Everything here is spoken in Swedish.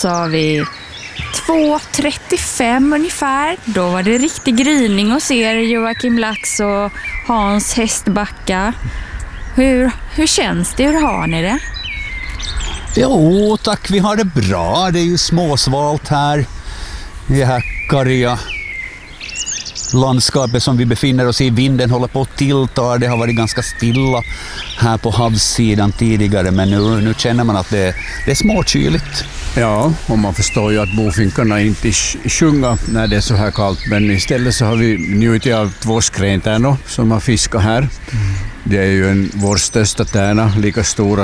sa vi 2:35 ungefär. Då var det riktig gryning hos er, Joakim Lax och Hans Hästbacka. Hur känns det? Hur har ni det? Jo tack, vi har det bra. Det är ju småsvalt här i det här karga landskapet som vi befinner oss i. Vinden håller på att tillta. Det har varit ganska stilla här på havssidan tidigare, men nu känner man att det är småkyligt. Ja, och man förstår ju att bofinkarna inte sjunger när det är så här kallt, men istället så har vi njutit av 2 skräntärnor som har fiskat här. Det är ju vår största tärna, lika stora